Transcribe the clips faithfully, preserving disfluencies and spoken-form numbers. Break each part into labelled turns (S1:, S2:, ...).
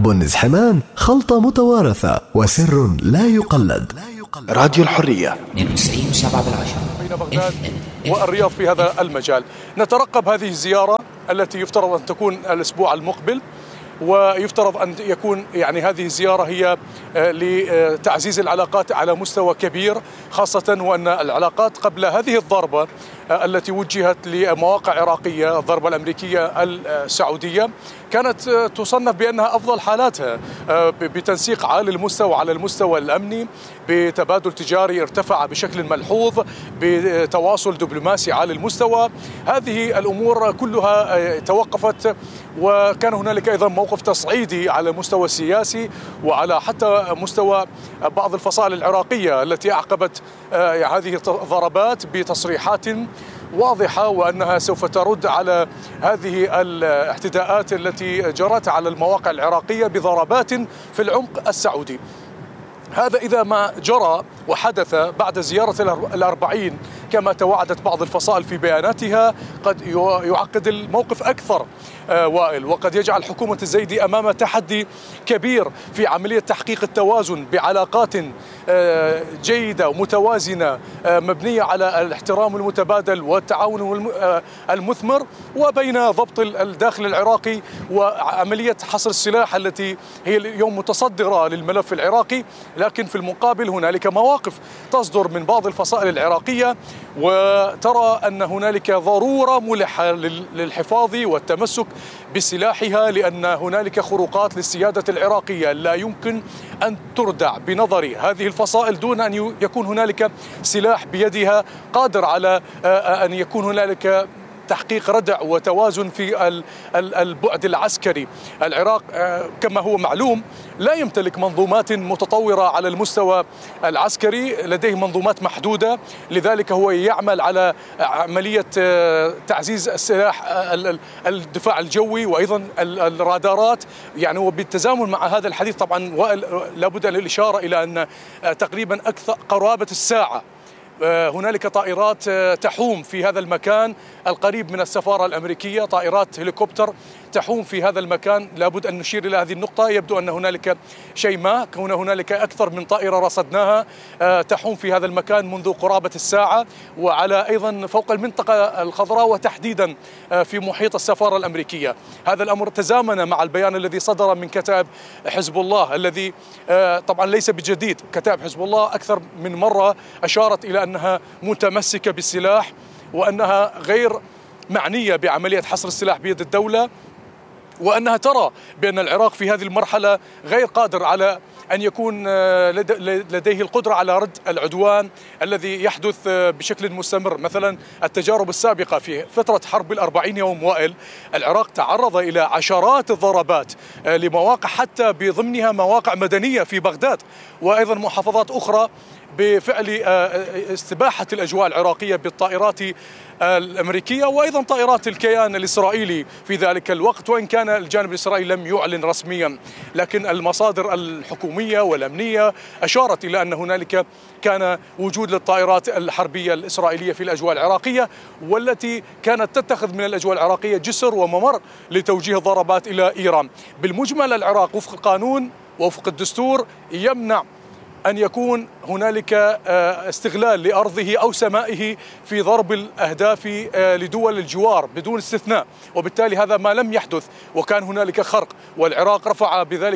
S1: بن زحمان خلطة متوارثة وسر لا يقلد.
S2: راديو الحرية
S3: اثنين وتسعين وسبعة بالعشرة
S4: بين بغداد والرياض في هذا المجال. نترقب هذه الزيارة التي يفترض أن تكون الأسبوع المقبل، ويفترض أن يكون يعني هذه الزيارة هي لتعزيز العلاقات على مستوى كبير، خاصة وأن العلاقات قبل هذه الضربة التي وجهت لمواقع عراقية، الضربة الأمريكية السعودية، كانت تصنف بأنها أفضل حالاتها، بتنسيق عالي المستوى على المستوى الأمني، بتبادل تجاري ارتفع بشكل ملحوظ، بتواصل دبلوماسي عالي المستوى. هذه الأمور كلها توقفت، وكان هنالك أيضا موقف تصعيدي على المستوى السياسي وعلى حتى مستوى بعض الفصائل العراقية التي أعقبت هذه الضربات بتصريحات واضحة، وأنها سوف ترد على هذه الاعتداءات التي جرت على المواقع العراقية بضربات في العمق السعودي. هذا إذا ما جرى وحدث بعد زيارة الأربعين كما توعدت بعض الفصائل في بياناتها، قد يعقد الموقف أكثر وائل، وقد يجعل حكومة الزيدي أمام تحدي كبير في عملية تحقيق التوازن بعلاقات جيدة ومتوازنة مبنية على الاحترام المتبادل والتعاون المثمر، وبين ضبط الداخل العراقي وعملية حصر السلاح التي هي اليوم متصدرة للملف العراقي. لكن في المقابل هنالك مواقف تصدر من بعض الفصائل العراقية وترى أن هنالك ضرورة ملحة للحفاظ والتمسك بسلاحها، لأن هنالك خروقات للسيادة العراقية لا يمكن أن تردع بنظر هذه الفصائل دون أن يكون هنالك سلاح بيدها قادر على أن يكون هنالك تحقيق ردع وتوازن في البعد العسكري. العراق كما هو معلوم لا يمتلك منظومات متطورة على المستوى العسكري، لديه منظومات محدودة، لذلك هو يعمل على عملية تعزيز السلاح الدفاع الجوي وأيضا الرادارات. يعني وبالتزامن مع هذا الحديث طبعا لابد من الإشارة إلى أن تقريبا أكثر قرابة الساعة هنالك طائرات تحوم في هذا المكان القريب من السفارة الأمريكية، طائرات هليكوبتر تحوم في هذا المكان. لابد أن نشير إلى هذه النقطة، يبدو أن هنالك شيء ما، كون هنالك أكثر من طائرة رصدناها تحوم في هذا المكان منذ قرابة الساعة، وعلى أيضا فوق المنطقة الخضراء وتحديدا في محيط السفارة الأمريكية. هذا الأمر تزامن مع البيان الذي صدر من كتائب حزب الله، الذي طبعا ليس بجديد. كتائب حزب الله أكثر من مرة أشارت إلى أنها متمسكة بالسلاح وأنها غير معنية بعملية حصر السلاح بيد الدولة، وأنها ترى بأن العراق في هذه المرحلة غير قادر على أن يكون لديه القدرة على رد العدوان الذي يحدث بشكل مستمر. مثلا التجارب السابقة في فترة حرب الأربعين يوم وائل، العراق تعرض إلى عشرات الضربات لمواقع حتى بضمنها مواقع مدنية في بغداد وأيضا محافظات أخرى، بفعل استباحة الأجواء العراقية بالطائرات الأمريكية وأيضا طائرات الكيان الإسرائيلي في ذلك الوقت، وإن كان الجانب الإسرائيلي لم يعلن رسميا، لكن المصادر الحكومية والأمنية أشارت إلى أن هنالك كان وجود للطائرات الحربية الإسرائيلية في الأجواء العراقية، والتي كانت تتخذ من الأجواء العراقية جسر وممر لتوجيه الضربات إلى إيران. بالمجمل العراق وفق القانون ووفق الدستور يمنع أن يكون هنالك استغلال لأرضه أو سمائه في ضرب الأهداف لدول الجوار بدون استثناء، وبالتالي هذا ما لم يحدث، وكان هنالك خرق. والعراق رفع بذلك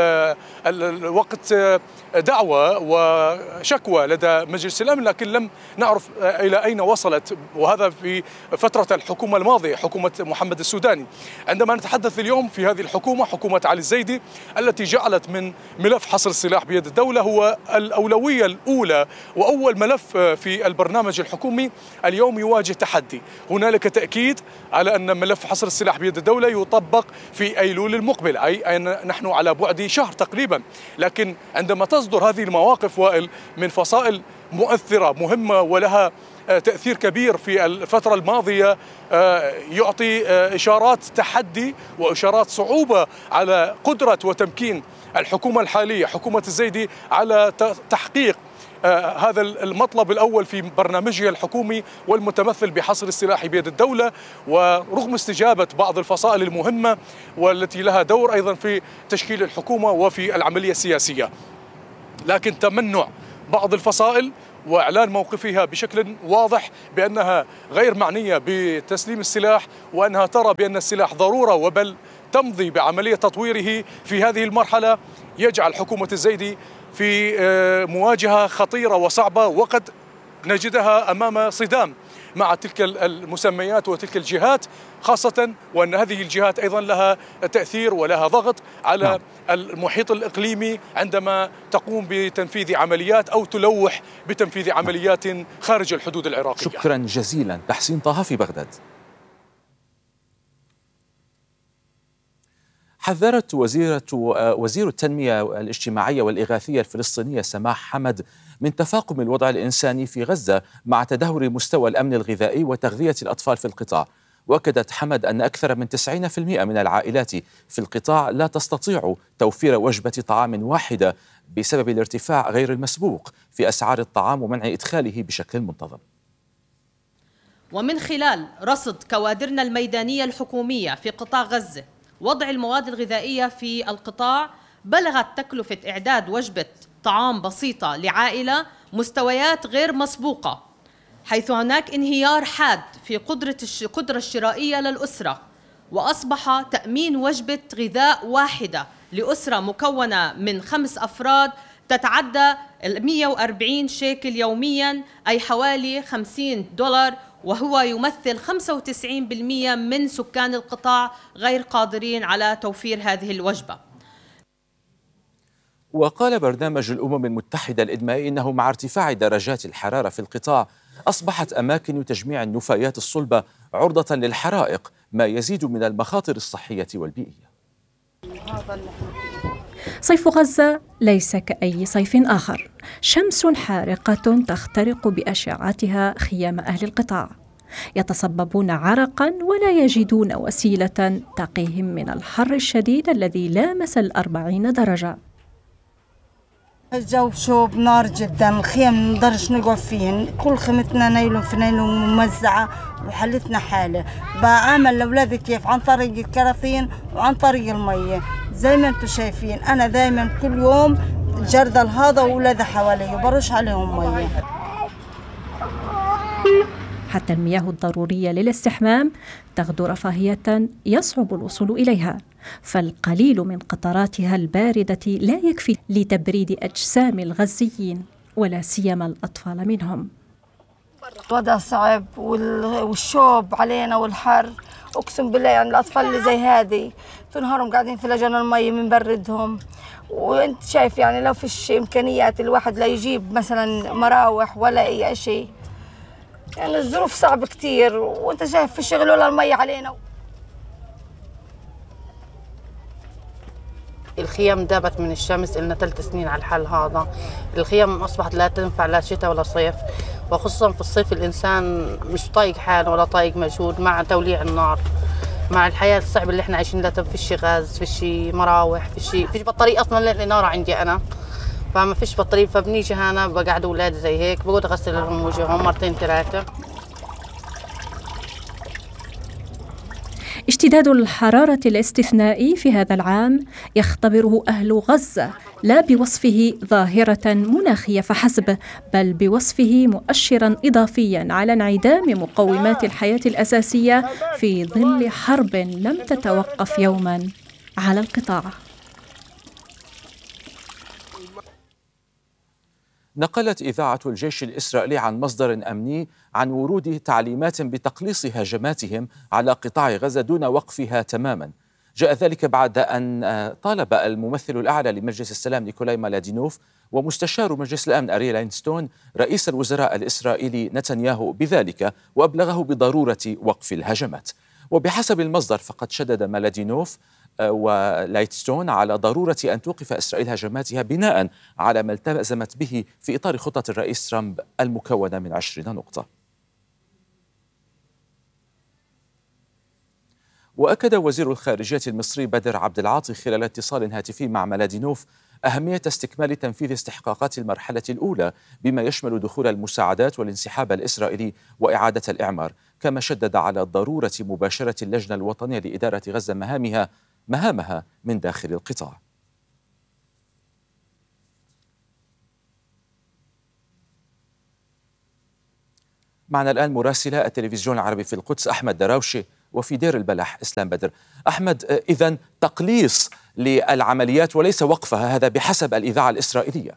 S4: الوقت دعوة وشكوى لدى مجلس الأمن، لكن لم نعرف إلى أين وصلت، وهذا في فترة الحكومة الماضية، حكومة محمد السوداني. عندما نتحدث اليوم في هذه الحكومة، حكومة علي الزيدي، التي جعلت من ملف حصر السلاح بيد الدولة هو الأولوية الأولى وأول ملف في البرنامج الحكومي، اليوم يواجه تحدي. هنالك تأكيد على أن ملف حصر السلاح بيد الدولة يطبق في أيلول المقبل، أي أن نحن على بعد شهر تقريبا. لكن عندما تصدر هذه المواقف وائل من فصائل مؤثرة مهمة ولها تأثير كبير في الفترة الماضية، يعطي إشارات تحدي وإشارات صعوبة على قدرة وتمكين الحكومة الحالية حكومة الزيدي على تحقيق هذا المطلب الأول في برنامجها الحكومي والمتمثل بحصر السلاح بيد الدولة، ورغم استجابة بعض الفصائل المهمة والتي لها دور أيضا في تشكيل الحكومة وفي العملية السياسية، لكن تمنع بعض الفصائل وإعلان موقفها بشكل واضح بأنها غير معنية بتسليم السلاح، وأنها ترى بأن السلاح ضرورة وبل تمضي بعملية تطويره في هذه المرحلة، يجعل حكومة الزيدي في مواجهة خطيرة وصعبة، وقد نجدها أمام صدام مع تلك المسميات وتلك الجهات، خاصة وأن هذه الجهات أيضا لها تأثير ولها ضغط على نعم. المحيط الإقليمي عندما تقوم بتنفيذ عمليات أو تلوح بتنفيذ عمليات خارج الحدود العراقية.
S2: شكرا جزيلا. تحسين طه في بغداد. حذرت وزيرة وزير التنمية الاجتماعية والإغاثية الفلسطينية سماح حمد من تفاقم الوضع الإنساني في غزة مع تدهور مستوى الأمن الغذائي وتغذية الأطفال في القطاع. وأكدت حمد أن أكثر من تسعين بالمئة من العائلات في القطاع لا تستطيع توفير وجبة طعام واحدة بسبب الارتفاع غير المسبوق في أسعار الطعام ومنع إدخاله بشكل منتظم.
S3: ومن خلال رصد كوادرنا الميدانية الحكومية في قطاع غزة وضع المواد الغذائية في القطاع، بلغت تكلفة إعداد وجبة طعام بسيطة لعائلة مستويات غير مسبوقة، حيث هناك انهيار حاد في قدرة القدرة الشرائية للأسرة، وأصبح تأمين وجبة غذاء واحدة لأسرة مكونة من خمس أفراد تتعدى مئة وأربعين شيكل يومياً، أي حوالي خمسين دولار، وهو يمثل خمسة وتسعين بالمئة من سكان القطاع غير قادرين على توفير هذه الوجبة.
S2: وقال برنامج الأمم المتحدة الإنمائي إنه مع ارتفاع درجات الحرارة في القطاع أصبحت أماكن تجميع النفايات الصلبة عرضة للحرائق، ما يزيد من المخاطر الصحية والبيئية.
S5: صيف غزة ليس كأي صيف آخر، شمس حارقة تخترق بأشعتها خيام أهل القطاع، يتصببون عرقا ولا يجدون وسيلة تقيهم من الحر الشديد الذي لامس الأربعين درجة.
S6: الجو شوب نار جدا، الخيم نقدرش نقعد فيهن، كل خيمتنا نايلون في نايلون ممزعة وحلتنا حالة. بعمل لأولادي كيف عن طريق الكراثين وعن طريق المية زي ما انتم شايفين. أنا دايما كل يوم جردل هذا وأولادي حوالي وبرش عليهم مية.
S5: حتى المياه الضرورية للاستحمام تغدو رفاهية يصعب الوصول إليها، فالقليل من قطراتها الباردة لا يكفي لتبريد أجسام الغزيين ولا سيما الأطفال منهم.
S6: الوضع صعب والشوب علينا والحر، أقسم بالله يعني الأطفال اللي زي هذه تنهارهم قاعدين في لجان المية من بردهم، وانت شايف يعني لو فيش إمكانيات الواحد لا يجيب مثلا مراوح ولا أي شيء، يعني الظروف صعبة كتير، وانت شايف في شغل ولا المية علينا.
S7: الخيام دابت من الشمس، لنا ثلاث سنين على الحال هذا. الخيام أصبحت لا تنفع لا شتاء ولا صيف، وخصوصا في الصيف الإنسان مش طايق حاله ولا طايق مجهود مع توليع النار، مع الحياة الصعبة اللي احنا عايشين. لا فيش غاز، فيش مراوح، فيش فيش بطارية أصلا للنار عندي أنا، فما فيش بطارية. فبنيجي هنا بقعد أولادي زي هيك، بقعد أغسل لهم وجههم مرتين ثلاثة.
S5: اشتداد الحرارة الاستثنائي في هذا العام يختبره أهل غزة لا بوصفه ظاهرة مناخية فحسب، بل بوصفه مؤشرا إضافيا على انعدام مقومات الحياة الأساسية في ظل حرب لم تتوقف يوما على القطاع.
S2: نقلت إذاعة الجيش الإسرائيلي عن مصدر أمني عن ورود تعليمات بتقليص هجماتهم على قطاع غزة دون وقفها تماما. جاء ذلك بعد أن طالب الممثل الأعلى لمجلس السلام نيكولاي مالادينوف ومستشار مجلس الأمن أريل أينستون رئيس الوزراء الإسرائيلي نتنياهو بذلك، وأبلغه بضرورة وقف الهجمات. وبحسب المصدر فقد شدد مالادينوف ولايتستون على ضرورة أن توقف إسرائيل هجماتها بناء على ما التزمت به في إطار خطة الرئيس ترامب المكونة من عشرين نقطة. وأكد وزير الخارجية المصري بدر عبد العاطي خلال اتصال هاتفي مع مالادينوف أهمية استكمال تنفيذ استحقاقات المرحلة الأولى بما يشمل دخول المساعدات والانسحاب الإسرائيلي وإعادة الإعمار، كما شدد على ضرورة مباشرة اللجنة الوطنية لإدارة غزة مهامها مهامها من داخل القطاع. معنا الآن مراسلة التلفزيون العربي في القدس أحمد دراوشي، وفي دير البلح إسلام بدر. أحمد، إذن تقليص للعمليات وليس وقفها، هذا بحسب الإذاعة الإسرائيلية.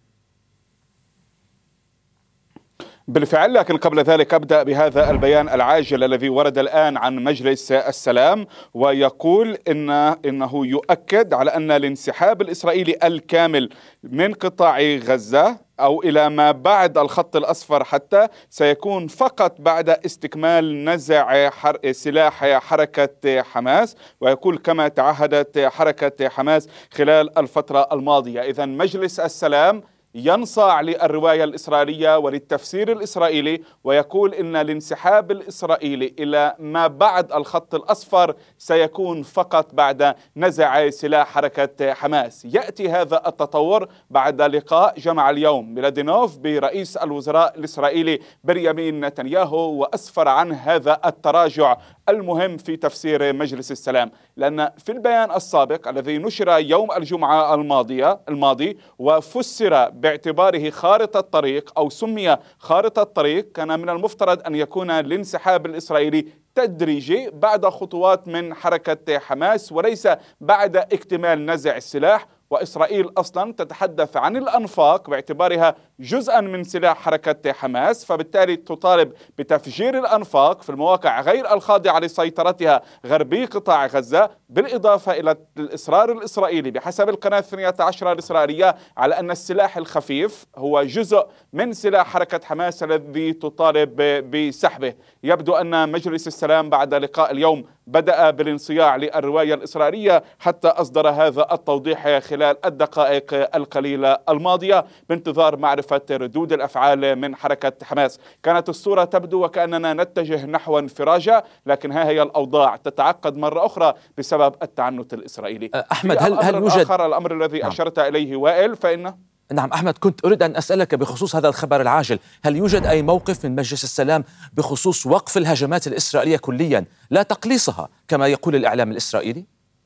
S8: بالفعل، لكن قبل ذلك أبدأ بهذا البيان العاجل الذي ورد الآن عن مجلس السلام، ويقول إن إنه يؤكد على أن الانسحاب الإسرائيلي الكامل من قطاع غزة أو إلى ما بعد الخط الأصفر حتى سيكون فقط بعد استكمال نزع حر... سلاح حركة حماس، ويقول كما تعهدت حركة حماس خلال الفترة الماضية. إذن مجلس السلام ينصاع للرواية الإسرائيلية وللتفسير الإسرائيلي، ويقول إن الانسحاب الإسرائيلي إلى ما بعد الخط الأصفر سيكون فقط بعد نزع سلاح حركة حماس. يأتي هذا التطور بعد لقاء جمع اليوم ميلادينوف برئيس الوزراء الإسرائيلي بنيامين نتنياهو، وأسفر عن هذا التراجع المهم في تفسير مجلس السلام، لأن في البيان السابق الذي نشر يوم الجمعة الماضية الماضي وفسر باعتباره خارطة طريق أو سمي خارطة طريق، كان من المفترض أن يكون الانسحاب الإسرائيلي تدريجي بعد خطوات من حركة حماس وليس بعد اكتمال نزع السلاح. وإسرائيل أصلا تتحدث عن الأنفاق باعتبارها جزءا من سلاح حركة حماس، فبالتالي تطالب بتفجير الأنفاق في المواقع غير الخاضعة لسيطرتها غربي قطاع غزة، بالإضافة إلى الإصرار الإسرائيلي بحسب القناة الثانية عشرة الإسرائيلية على أن السلاح الخفيف هو جزء من سلاح حركة حماس الذي تطالب بسحبه. يبدو أن مجلس السلام بعد لقاء اليوم بدأ بالانصياع للرواية الإسرائيلية حتى أصدر هذا التوضيح خلال الدقائق القليلة الماضية بانتظار معرفة ردود الأفعال من حركة حماس. كانت الصورة تبدو وكأننا نتجه نحو انفراجة، لكن ها هي الأوضاع تتعقد مرة أخرى بسبب التعنت الإسرائيلي.
S2: أحمد، هل هل يوجد
S8: آخر الأمر الذي نعم. أشرت إليه وائل فإن
S2: نعم أحمد، كنت أريد أن أسألك بخصوص هذا الخبر العاجل، هل يوجد أي موقف من مجلس السلام بخصوص وقف الهجمات الإسرائيلية كليا لا تقليصها كما يقول الإعلام الإسرائيلي؟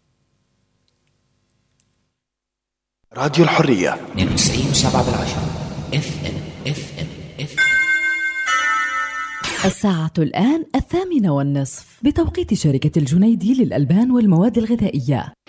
S1: راديو الحرية
S9: اثنين وتسعين وسبعة بالعشرة اف ام اف ام اف
S10: الساعة الآن الثامنة والنصف بتوقيت شركة الجنيدي للألبان والمواد الغذائية.